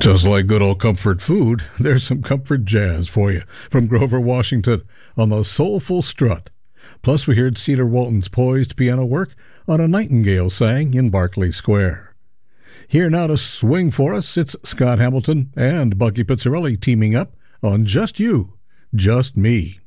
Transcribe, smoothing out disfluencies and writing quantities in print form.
Just like good old comfort food, there's some comfort jazz for you from Grover Washington on the Soulful Strut. Plus, we heard Cedar Walton's poised piano work on A Nightingale Sang in Berkeley Square. Here now to swing for us, it's Scott Hamilton and Bucky Pizzarelli teaming up on Just You, Just Me.